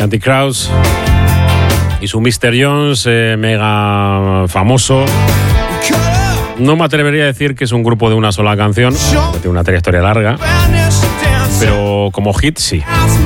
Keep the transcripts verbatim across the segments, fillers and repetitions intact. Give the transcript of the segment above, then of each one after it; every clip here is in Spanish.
Counting Crows y su mister Jones, eh, mega famoso. No me atrevería a decir que es un grupo de una sola canción, tiene una trayectoria larga, pero como hit sí.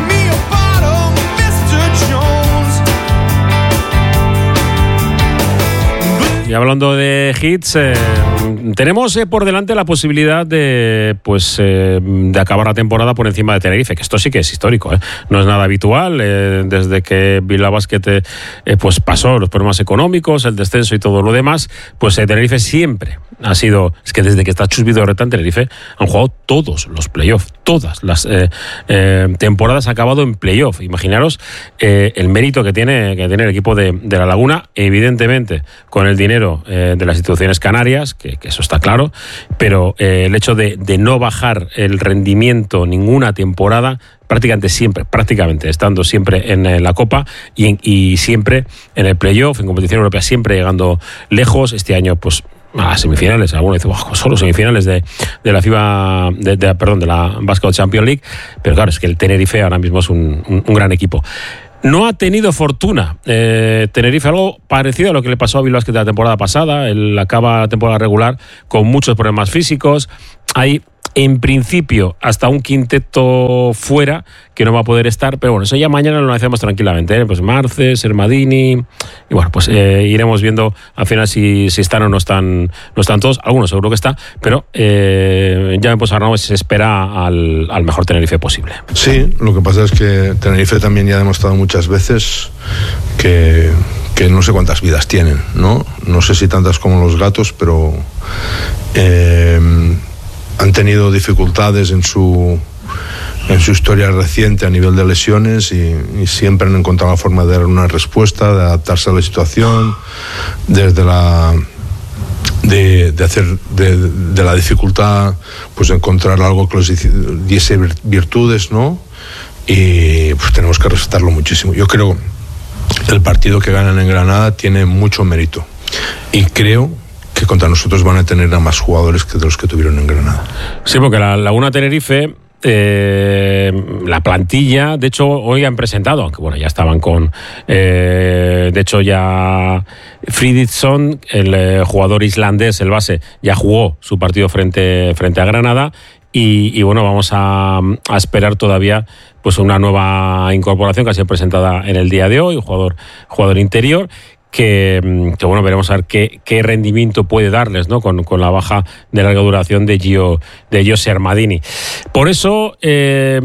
Y hablando de hits, eh, tenemos eh, por delante la posibilidad de, pues, eh, de acabar la temporada por encima de Tenerife, que esto sí que es histórico, ¿eh? No es nada habitual. Eh, desde que Bilbao Basket eh, pues pasó los problemas económicos, el descenso y todo lo demás, pues eh, Tenerife siempre ha sido, es que desde que está Chus Vidorreta en Tenerife han jugado todos los playoffs, todas las eh, eh, temporadas ha acabado en playoff. Imaginaros eh, el mérito que tiene, que tiene el equipo de, de La Laguna, evidentemente con el dinero eh, de las instituciones canarias, que, que eso está claro, pero eh, el hecho de, de no bajar el rendimiento ninguna temporada, prácticamente siempre, prácticamente estando siempre en, en la Copa y, en, y siempre en el playoff, en competición europea, siempre llegando lejos. Este año, pues, a las semifinales, alguno dice, wow, solo semifinales de, de la FIBA, de, de, perdón, de la Basketball Champions League, pero claro, es que el Tenerife ahora mismo es un, un, un gran equipo. No ha tenido fortuna eh, Tenerife, algo parecido a lo que le pasó a Bilbao Basket la temporada pasada. Él acaba la temporada regular con muchos problemas físicos. Hay, en principio, hasta un quinteto fuera que no va a poder estar, pero bueno, eso ya mañana lo hacemos tranquilamente, ¿eh? Pues Marce, Sermadini, y bueno, pues eh, iremos viendo al final si, si están o no están, no están todos. Algunos seguro que está, pero eh, ya pues ahora se espera al, al mejor Tenerife posible. Sí, lo que pasa es que Tenerife también ya ha demostrado muchas veces que, que no sé cuántas vidas tienen, ¿no? No sé si tantas como los Gatos, pero eh, han tenido dificultades en su en su historia reciente a nivel de lesiones y, y siempre han encontrado la forma de dar una respuesta, de adaptarse a la situación, desde la de, de hacer de, de la dificultad, pues encontrar algo que les diese virtudes, ¿no? Y pues tenemos que respetarlo muchísimo. Yo creo que el partido que ganan en Granada tiene mucho mérito y creo que contra nosotros van a tener a más jugadores que de los que tuvieron en Granada. Sí, porque la Laguna Tenerife, eh, la plantilla, de hecho hoy han presentado, aunque bueno, ya estaban con, eh, de hecho ya Fridriksson, el eh, jugador islandés, el base, ya jugó su partido frente, frente a Granada y, y bueno, vamos a, a esperar todavía pues una nueva incorporación que ha sido presentada en el día de hoy, un jugador, jugador interior. Que, que bueno, veremos a ver qué, qué rendimiento puede darles, ¿no? Con, con la baja de larga duración de Gio, de Gio Sermadini. Por eso, eh,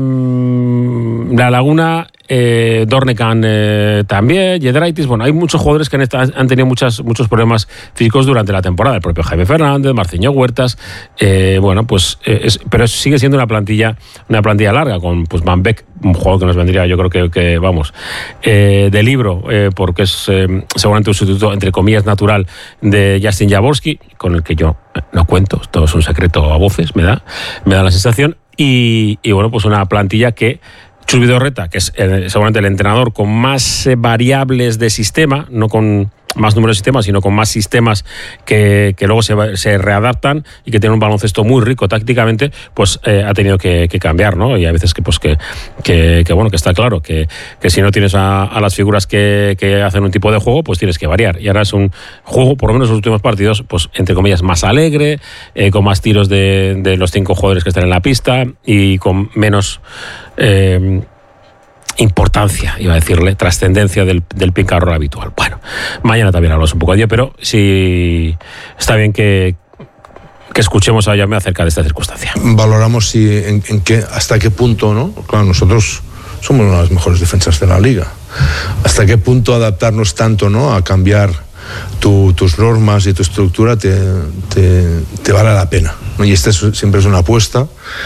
La Laguna, eh, Dornekan eh, también, Yedraitis, bueno, hay muchos jugadores que han, estado, han tenido muchas, muchos problemas físicos durante la temporada. El propio Jaime Fernández, Marciño Huertas, eh, bueno, pues, eh, es, pero sigue siendo una plantilla, una plantilla larga, con pues Van Beek, un jugador que nos vendría, yo creo que, que vamos, eh, de libro, eh, porque es eh, seguramente un sustituto, entre comillas, natural de Justin Jaworski, con el que yo no cuento, todo es un secreto a voces, me da, me da la sensación, y, y bueno, pues una plantilla que Chus Vidorreta, que es eh, seguramente el entrenador con más eh, variables de sistema, no con más número de sistemas, sino con más sistemas que, que luego se, se readaptan y que tienen un baloncesto muy rico tácticamente, pues eh, ha tenido que, que cambiar, ¿no? Y a veces que pues que, que, que bueno, que está claro que, que si no tienes a, a las figuras que, que hacen un tipo de juego, pues tienes que variar. Y ahora es un juego, por lo menos en los últimos partidos, pues entre comillas, más alegre, eh, con más tiros de, de los cinco jugadores que están en la pista y con menos Eh, importancia, iba a decirle, trascendencia del, del pick and roll habitual. Bueno, mañana también hablamos un poco de ello, pero sí está bien que, que escuchemos a Jaume acerca de esta circunstancia. Valoramos si en, en qué, hasta qué punto, ¿no? Claro, nosotros somos una de las mejores defensas de la liga. Hasta qué punto adaptarnos tanto, ¿no? A cambiar tu, tus normas y tu estructura te, te, te vale la pena, ¿no? Y esta es, siempre es una apuesta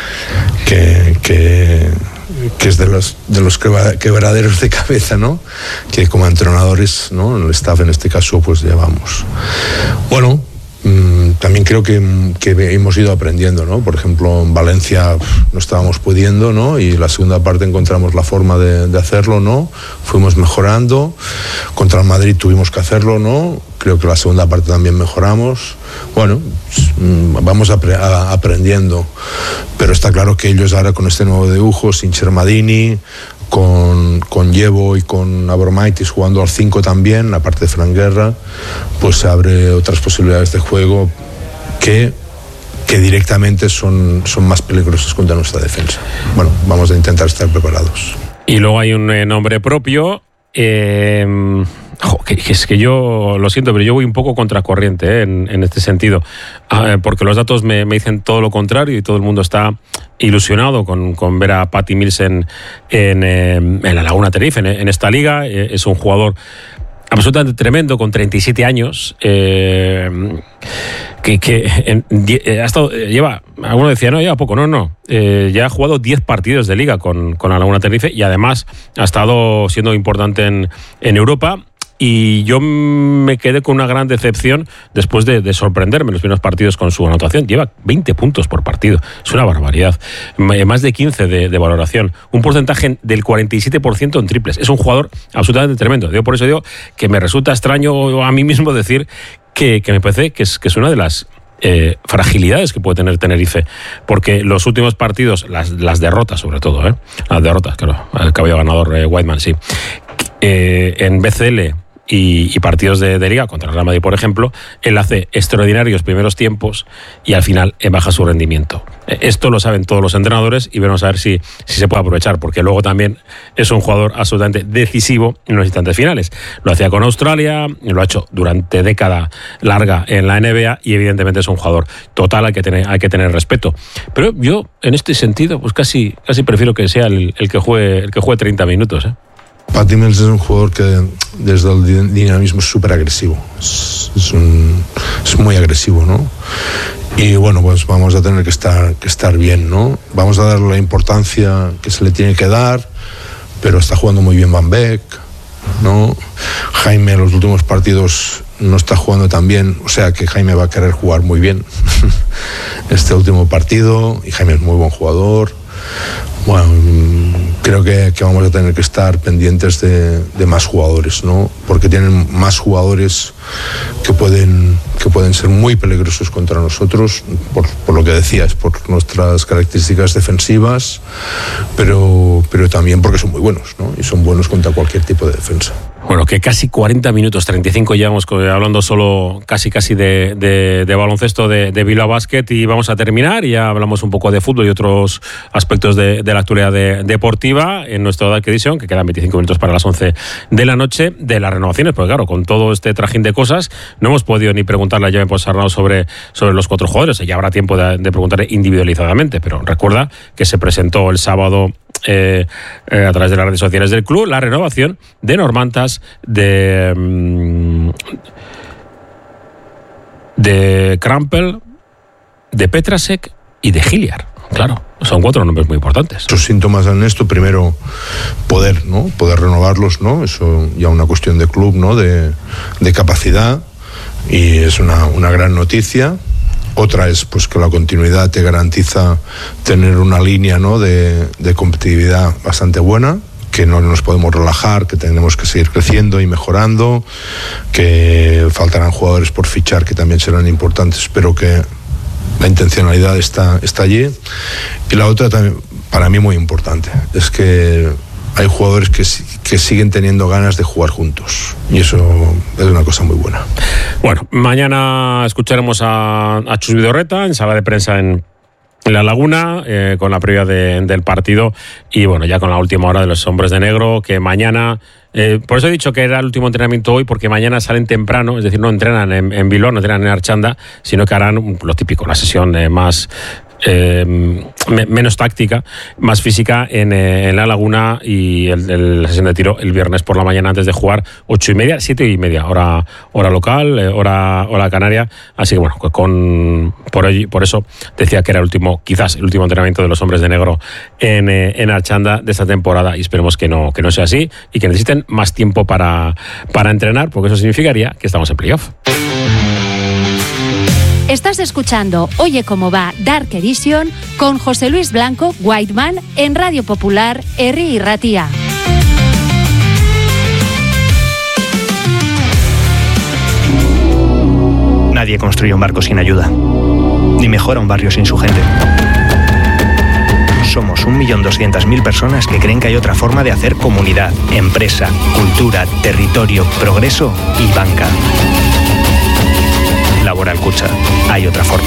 que, que que es de los de los quebraderos de cabeza, ¿no? Que como entrenadores, ¿no? El staff en este caso pues llevamos. Bueno, mmm, también creo que, que hemos ido aprendiendo, ¿no? Por ejemplo, en Valencia no estábamos pudiendo, ¿no? Y la segunda parte encontramos la forma de, de hacerlo, ¿no? Fuimos mejorando. Contra el Madrid tuvimos que hacerlo, ¿no? Creo que la segunda parte también mejoramos. Bueno, vamos apre- a, aprendiendo. Pero está claro que ellos ahora con este nuevo dibujo, sin Sermadini, con, con Llevo y con Abromaitis jugando al cinco también, aparte de Fran Guerra, pues se abre otras posibilidades de juego que, que directamente son, son más peligrosas contra nuestra defensa. Bueno, vamos a intentar estar preparados. Y luego hay un eh, nombre propio. Eh, jo, que, que es que yo lo siento, pero yo voy un poco contracorriente eh, en, en este sentido, ah, porque los datos me, me dicen todo lo contrario y todo el mundo está ilusionado con, con ver a Patty Mills en, en, en la Laguna Tenerife, en, en esta liga. Eh, es un jugador absolutamente tremendo, con treinta y siete años, eh, que, que en, ha estado, lleva, alguno decía, no, lleva poco, no, no, eh, ya ha jugado diez partidos de liga con, con la Laguna Tenerife y además ha estado siendo importante en, en Europa. Y yo me quedé con una gran decepción después de, de sorprenderme en los primeros partidos con su anotación. Lleva veinte puntos por partido. Es una barbaridad. Más de quince de, de valoración. Un porcentaje del cuarenta y siete por ciento en triples. Es un jugador absolutamente tremendo. Yo por eso digo que me resulta extraño a mí mismo decir que, que me parece que es, que es una de las Eh, fragilidades que puede tener Tenerife, porque los últimos partidos, las, las derrotas sobre todo, ¿eh? las derrotas, claro, el caballo ganador eh, Whiteman, sí, eh, en B C L y, y partidos de, de liga contra el Real Madrid, por ejemplo, él hace extraordinarios primeros tiempos y al final eh, baja su rendimiento. Eh, esto lo saben todos los entrenadores y veremos a ver si, si se puede aprovechar, porque luego también es un jugador absolutamente decisivo en los instantes finales. Lo hacía con Australia, lo ha hecho durante década larga en la N B A y evidentemente es un jugador total al que tener, hay que tener respeto. Pero yo, en este sentido, pues casi, casi prefiero que sea el, el que juegue, el que juegue treinta minutos, ¿eh? Patty Mills es un jugador que desde el dinamismo es súper agresivo, es, es, un, es muy agresivo, ¿no? Y bueno, pues vamos a tener que estar, que estar bien, ¿no? Vamos a darle la importancia que se le tiene que dar, pero está jugando muy bien Van Beek, ¿no? Jaime en los últimos partidos no está jugando tan bien, o sea que Jaime va a querer jugar muy bien este último partido, y Jaime es muy buen jugador. Bueno, creo que, que vamos a tener que estar pendientes de, de más jugadores, ¿no? Porque tienen más jugadores que pueden, que pueden ser muy peligrosos contra nosotros, por, por lo que decías, por nuestras características defensivas, pero, pero también porque son muy buenos, ¿no? Y son buenos contra cualquier tipo de defensa. Bueno, que casi cuarenta minutos, treinta y cinco llevamos hablando solo casi casi de, de, de baloncesto de, de Bilbao Basket, y vamos a terminar y ya hablamos un poco de fútbol y otros aspectos de, de la actualidad de, deportiva en nuestro Dark Edition, que quedan veinticinco minutos para las once de la noche, de las renovaciones, porque claro, con todo este trajín de cosas no hemos podido ni preguntarle a Jaime Ponsarnau sobre, sobre los cuatro jugadores, ya habrá tiempo de, de preguntarle individualizadamente, pero recuerda que se presentó el sábado Eh, eh, a través de las redes sociales del club la renovación de Normantas, de de Krampel, de Petrasek y de Hilliard. Claro, son cuatro nombres muy importantes. Los síntomas en esto, primero poder, ¿no? Poder renovarlos, ¿no? Eso ya una cuestión de club, ¿no? De, de capacidad, y es una, una gran noticia. Otra es pues que la continuidad te garantiza tener una línea, ¿no? de, de competitividad bastante buena, que no nos podemos relajar, que tenemos que seguir creciendo y mejorando, que faltarán jugadores por fichar que también serán importantes, pero que la intencionalidad está, está allí. Y la otra también, para mí muy importante, es que hay jugadores que, que siguen teniendo ganas de jugar juntos, y eso es una cosa muy buena. Bueno, mañana escucharemos a, a Chus Vidorreta en sala de prensa en, en La Laguna, eh, con la previa de, del partido, y bueno, ya con la última hora de los hombres de negro, que mañana... Eh, por eso he dicho que era el último entrenamiento hoy, porque mañana salen temprano, es decir, no entrenan en, en Bilbao, no entrenan en Archanda, sino que harán lo típico, una sesión eh, más... Eh, me, menos táctica, más física en, eh, en La Laguna, y el, el, la sesión de tiro el viernes por la mañana antes de jugar, ocho y media, siete y media, hora, hora local, eh, hora, hora canaria. Así que bueno, con, por, hoy, por eso decía que era el último, quizás el último entrenamiento de los hombres de negro en, eh, en Archanda de esta temporada, y esperemos que no, que no sea así y que necesiten más tiempo para, para entrenar, porque eso significaría que estamos en playoff. Estás escuchando Oye Cómo Va Dark Edition con José Luis Blanco, Whiteman, en Radio Popular, Herri y Ratia. Nadie construye un barco sin ayuda, ni mejora un barrio sin su gente. Somos un millón doscientas mil personas que creen que hay otra forma de hacer comunidad, empresa, cultura, territorio, progreso y banca. Laboral Kutxa. Hay otra forma.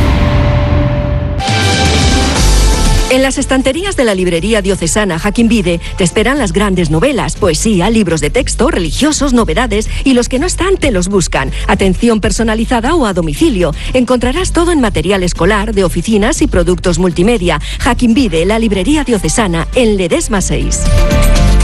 En las estanterías de la librería diocesana Jaquín Vide te esperan las grandes novelas, poesía, libros de texto, religiosos, novedades y los que no están te los buscan. Atención personalizada o a domicilio. Encontrarás todo en material escolar, de oficinas y productos multimedia. Jaquín Vide, la librería diocesana, en Ledesma seis.